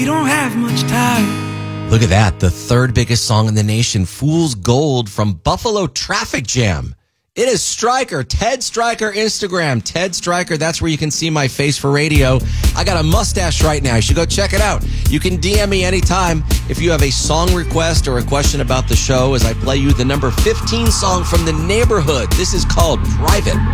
We don't have much time. Look at that. The third biggest song in the nation, Fool's Gold from Buffalo Traffic Jam. It is Stryker, Ted Stryker Instagram. Ted Stryker, that's where you can see my face for radio. I got a mustache right now. You should go check it out. You can DM me anytime if you have a song request or a question about the show as I play you the number 15 song from The Neighborhood. This is called Private.